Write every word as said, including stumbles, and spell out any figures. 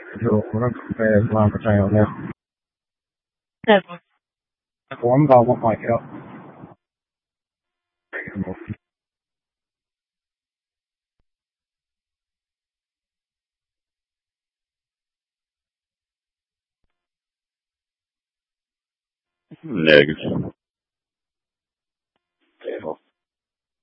就我那被浪个战友那对不？ 我们搞不好跳。 Negative.